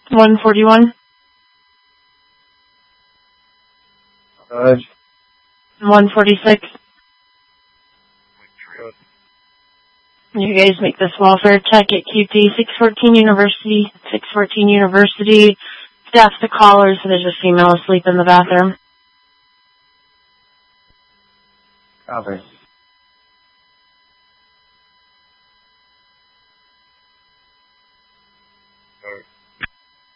141. Good. 146. You guys make this welfare check at QT 614 University. 614 University. Staff's to callers, so there's a female asleep in the bathroom. Copy.